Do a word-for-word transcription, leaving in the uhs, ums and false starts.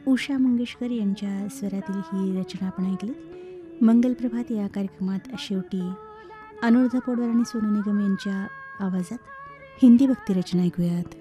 उषा मंगेशकर यांच्या स्वरातील ही रचना आपण ऐकली. मंगलप्रभात या कार्यक्रमात शेवटी अनुराधा पौडवाल आणि सोनू निगम यांच्या आवाजात हिंदी भक्तिरचना ऐकूयात.